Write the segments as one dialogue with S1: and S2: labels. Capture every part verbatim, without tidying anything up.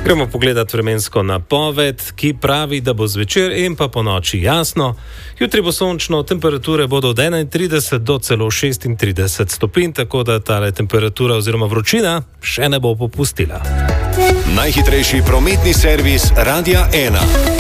S1: Gremo pogledat vremensko napoved, ki pravi, da bo zvečer in pa po noči jasno. Jutri bo sončno, temperature bodo od enaintrideset do celo šestintrideset stopinj, tako da tale temperatura oziroma vročina še ne bo popustila.
S2: Najhitrejši prometni servis Radia ena.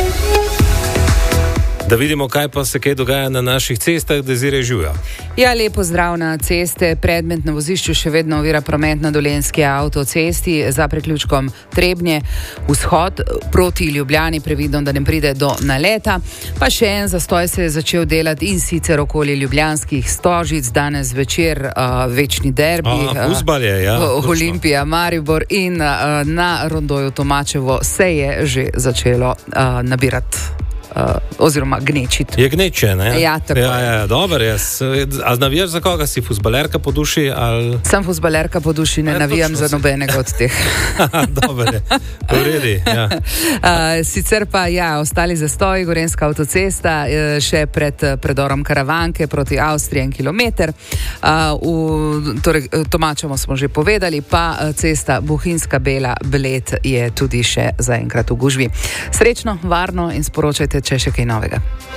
S1: Da vidimo, kaj pa se kaj dogaja na naših cestah, Desiree Žuja.
S3: Ja, lepo zdrav na ceste. Predmet na vozišču še vedno ovira promet na Dolenjski avtocesti za priključkom Trebnje. Vzhod proti Ljubljani, previdno, da ne pride do naleta. Pa še en zastoj se je začel delati in sicer okoli ljubljanskih Stožic. Danes večer uh, večni derbi.
S1: A, fuzbal je, ja.
S3: Uh, Olimpija, Maribor in uh, na rondoju Tomačevo se je že začelo uh, nabirati. Uh, oziroma gnečiti.
S1: Je gneče, ne?
S3: Ja, tako
S1: ja, ja, dobro, jaz. A navijaš za koga? Si fuzbalerka po duši? Ali...
S3: Sem fuzbalerka po duši, ne ja, navijam za nobenega od teh.
S1: Dobro, uredi, ja.
S3: Uh, sicer pa, ja, ostali zastoji, Gorenjska avtocesta, še pred predorom Karavanke proti Avstriji en kilometer. Uh, v, torej, Tomačevo smo že povedali, pa cesta Bohinjska Bela Bled je tudi še zaenkrat v gužvi. Srečno, varno in sporočajte, če še kaj novega.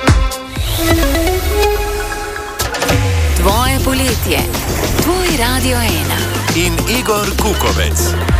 S4: Tvoje poletje, tvoj Radio ena.
S2: In Igor Kukovec.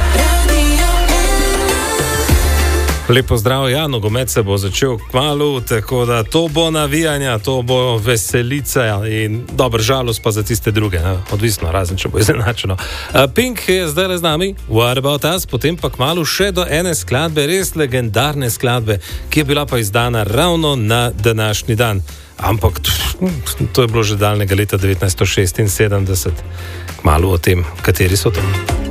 S1: Lepo zdrav, ja, nogomet se bo začel kmalu, tako da to bo navijanja, to bo veselica in dober žalost pa za tiste druge, ne? Odvisno, razen če bo izenačeno. Uh, Pink je zdaj le z nami, What About Us, potem pa kmalu še do ene skladbe, res legendarne skladbe, ki je bila pa izdana ravno na današnji dan. Ampak to je bilo že daljnega leta devetnajststo šestinsedemdeset. Kmalu o tem, kateri so to.